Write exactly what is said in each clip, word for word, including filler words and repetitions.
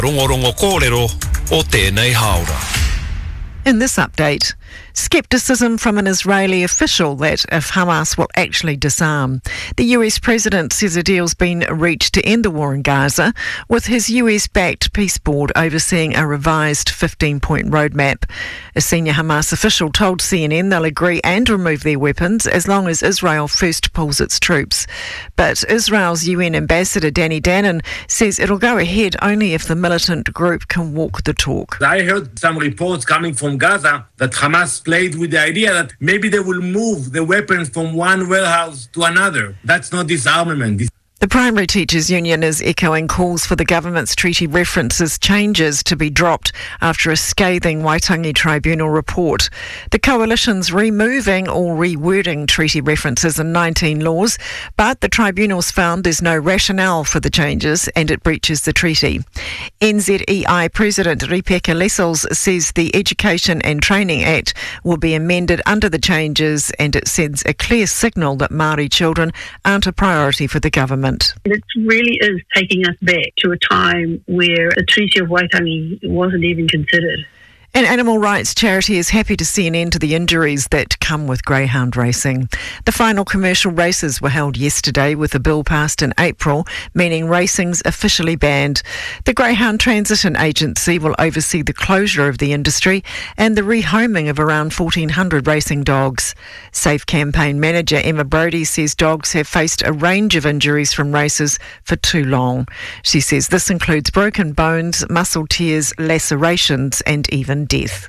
Rongorongo kōrero o tēnei haora. In this update, scepticism from an Israeli official that if Hamas will actually disarm. The U S president says a deal's been reached to end the war in Gaza, with his U S-backed peace board overseeing a revised fifteen-point roadmap. A senior Hamas official told C N N they'll agree and remove their weapons as long as Israel first pulls its troops. But Israel's U N ambassador Danny Danon says it'll go ahead only if the militant group can walk the talk. I heard some reports coming from Gaza that Hamas played with the idea that maybe they will move the weapons from one warehouse to another. That's not disarmament. The Primary Teachers Union is echoing calls for the government's treaty references changes to be dropped after a scathing Waitangi Tribunal report. The coalition's removing or rewording treaty references in nineteen laws, but the tribunals found there's no rationale for the changes and it breaches the treaty. N Z E I President Ripeka Lessels says the Education and Training Act will be amended under the changes and it sends a clear signal that Māori children aren't a priority for the government. It really is taking us back to a time where the Treaty of Waitangi wasn't even considered. An animal rights charity is happy to see an end to the injuries that come with greyhound racing. The final commercial races were held yesterday with a bill passed in April, meaning racing's officially banned. The Greyhound Transition Agency will oversee the closure of the industry and the rehoming of around fourteen hundred racing dogs. Safe Campaign manager Emma Brody says dogs have faced a range of injuries from races for too long. She says this includes broken bones, muscle tears, lacerations and even death.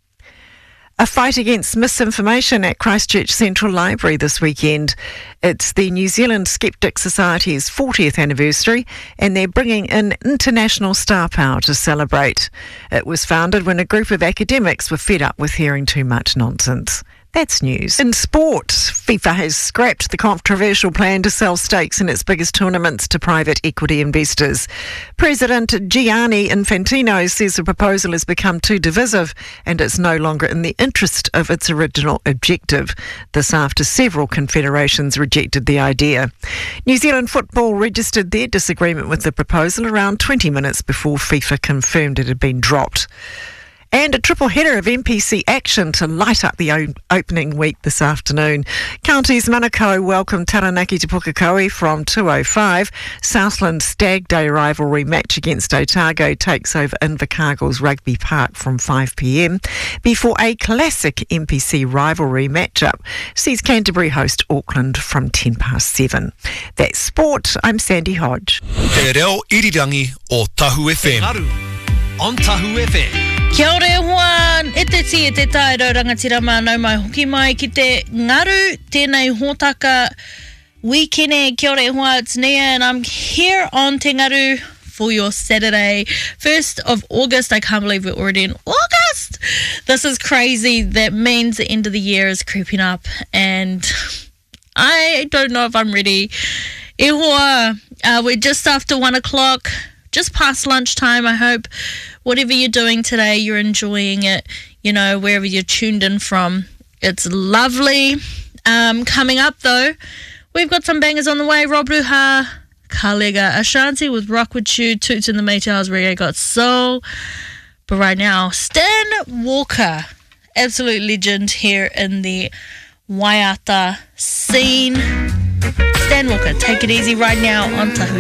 A fight against misinformation at Christchurch Central Library this weekend. It's the New Zealand Skeptic Society's fortieth anniversary and they're bringing in international star power to celebrate. It was founded when a group of academics were fed up with hearing too much nonsense. That's news. In sport, FIFA has scrapped the controversial plan to sell stakes in its biggest tournaments to private equity investors. President Gianni Infantino says the proposal has become too divisive and it's no longer in the interest of its original objective. This after several confederations rejected the idea. New Zealand Football registered their disagreement with the proposal around twenty minutes before FIFA confirmed it had been dropped. And a triple header of N P C action to light up the o- opening week this afternoon. Counties Manukau welcome Taranaki to Pukekohe from two oh five. Southland Stag Day rivalry match against Otago takes over Invercargill's Rugby Park from five p.m. before a classic N P C rivalry matchup sees Canterbury host Auckland from ten past seven. That's sport. I'm Sandy Hodge. Te reo irirangi o Tahu F M. Ngaru on Tahu F M. Kia ore Juan, e te ti e te taero rangatira mānau mai hoki mai ki te ngaru tēnei hōtaka weekend. Kia ore Juan, it's Nia and I'm here on Te Ngaru for your Saturday, first of August. I can't believe we're already in August. This is crazy. That means the end of the year is creeping up and I don't know if I'm ready. E hoa, uh, we're just after one o'clock. Just past lunchtime. I hope whatever you're doing today, you're enjoying it, you know, wherever you're tuned in from. It's lovely. Um, coming up, though, we've got some bangers on the way. Rob Ruha, Kalega Ashanti with Rockwood Shoe, Toots and the Maytals, Reggae Got Soul. But right now, Stan Walker, absolute legend here in the Waiata scene. Stan Walker, take it easy right now on Tahu.